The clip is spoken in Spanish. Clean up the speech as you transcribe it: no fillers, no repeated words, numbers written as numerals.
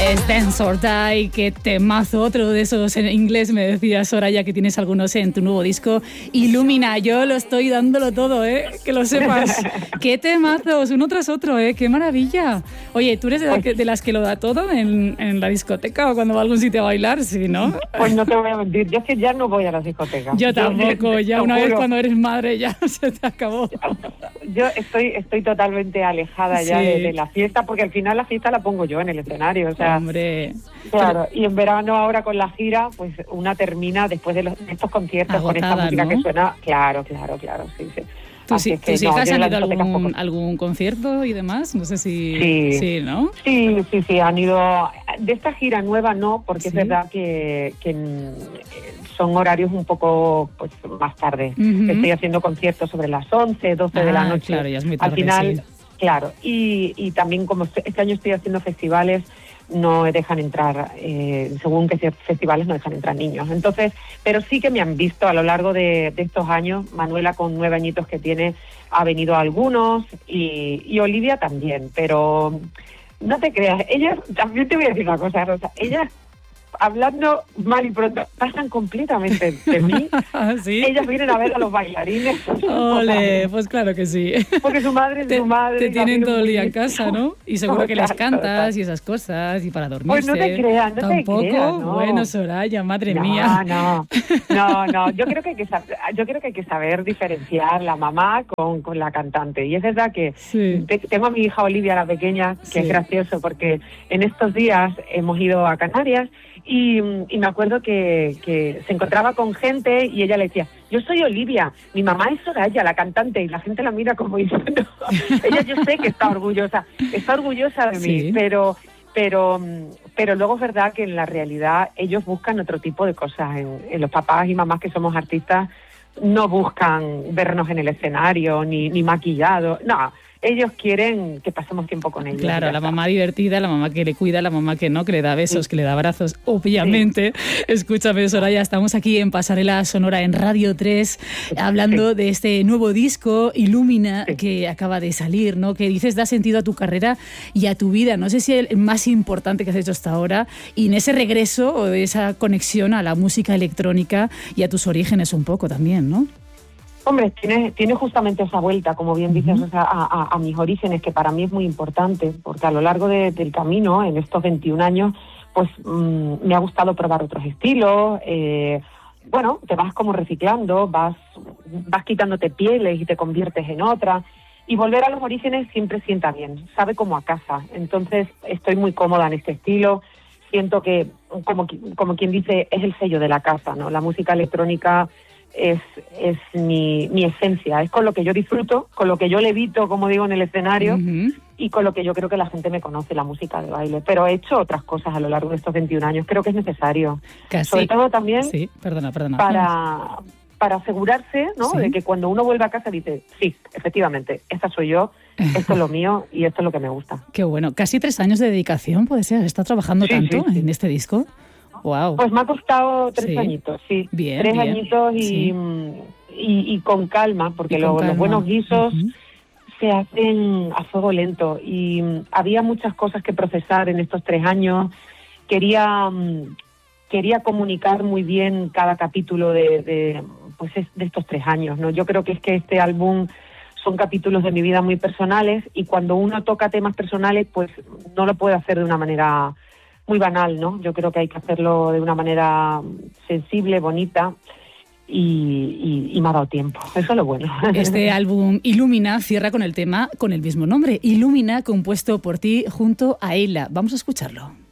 Es Dance or Die, qué temazo, otro de esos en inglés, me decía Soraya, que tienes algunos en tu nuevo disco Illumina. Yo lo estoy dándolo todo, que lo sepas. Qué temazos, uno tras otro, qué maravilla. Oye, ¿tú eres de las que lo da todo en la discoteca o cuando va a algún sitio a bailar? Sí, ¿no? Pues no te voy a mentir, yo es que ya no voy a las discotecas. Yo tampoco, ya una vez cuando eres madre ya se te acabó. Yo estoy totalmente alejada ya de la fiesta, porque al final la fiesta la pongo yo en el escenario, o sea, hombre. Claro, y en verano ahora con la gira, pues una termina después de estos conciertos agotada, con esta música, ¿no? Que suena, claro, sí. ¿Tus hijas han ido a algún concierto y demás? No sé si... Sí, ¿no? Sí, han ido... De esta gira nueva no, porque es verdad que son horarios un poco pues más tarde. Uh-huh. Estoy haciendo conciertos sobre las 11, 12 de la noche. Claro, ya es muy tarde. Al final, claro. Y también como este año estoy haciendo festivales, no dejan entrar, según qué festivales no dejan entrar niños. Entonces, pero sí que me han visto a lo largo de estos años. Manuela, con 9 añitos que tiene, ha venido a algunos, y Olivia también, pero no te creas, ellas, también te voy a decir una cosa, Rosa, ellas, hablando mal y pronto, pasan completamente de mí. ¿Sí? Ellas vienen a ver a los bailarines. Ole, pues claro que sí. Porque su madre es su madre. Te tienen todo el día en casa, ¿no? Y seguro que les cantas y esas cosas, y para dormirse. Pues no te creas, ¿Tampoco? te creas, no. Bueno, Soraya, madre mía. No. Yo creo que hay que saber diferenciar la mamá con la cantante. Y es verdad que tengo a mi hija Olivia, la pequeña, que es gracioso, porque en estos días hemos ido a Canarias. Y me acuerdo que se encontraba con gente y ella le decía, yo soy Olivia, mi mamá es Soraya, la cantante, y la gente la mira como diciendo, ella yo sé que está orgullosa de mí, pero luego es verdad que en la realidad ellos buscan otro tipo de cosas. En los papás y mamás que somos artistas no buscan vernos en el escenario ni maquillados, no. Ellos quieren que pasemos tiempo con ellos. Claro, la mamá divertida, la mamá que le cuida, la mamá que no, que le da besos, que le da abrazos, obviamente. Sí. Escúchame, Soraya, estamos aquí en Pasarela Sonora en Radio 3, hablando de este nuevo disco, Illumina, que acaba de salir, ¿no? Que dices da sentido a tu carrera y a tu vida. No sé si es el más importante que has hecho hasta ahora, y en ese regreso o esa conexión a la música electrónica y a tus orígenes un poco también, ¿no? Hombre, tiene justamente esa vuelta, como bien dices, o sea, a mis orígenes, que para mí es muy importante, porque a lo largo del camino, en estos 21 años, pues me ha gustado probar otros estilos. Bueno, te vas como reciclando, vas quitándote pieles y te conviertes en otra. Y volver a los orígenes siempre sienta bien, sabe como a casa. Entonces estoy muy cómoda en este estilo. Siento que, como quien dice, es el sello de la casa, ¿no? La música electrónica es mi esencia, es con lo que yo disfruto, con lo que yo levito, como digo, en el escenario, y con lo que yo creo que la gente me conoce, la música de baile. Pero he hecho otras cosas a lo largo de estos 21 años, creo que es necesario. Casi. Sobre todo también perdona. Para asegurarse, ¿no? De que cuando uno vuelve a casa dice, sí, efectivamente, esta soy yo, esto es lo mío y esto es lo que me gusta. Qué bueno. Casi 3 años de dedicación, ¿puede ser? ¿Está trabajando tanto en este disco? Wow. Pues me ha costado 3 añitos, sí. Bien, 3 añitos y con calma, porque los buenos guisos se hacen a fuego lento. Y había muchas cosas que procesar en estos 3 años. Quería comunicar muy bien cada capítulo de estos 3 años, ¿no? Yo creo que este álbum son capítulos de mi vida muy personales, y cuando uno toca temas personales, pues no lo puede hacer de una manera muy banal, ¿no? Yo creo que hay que hacerlo de una manera sensible, bonita, y me ha dado tiempo. Eso es lo bueno. Este álbum Illumina cierra con el tema con el mismo nombre, Illumina, compuesto por ti junto a Eila. Vamos a escucharlo.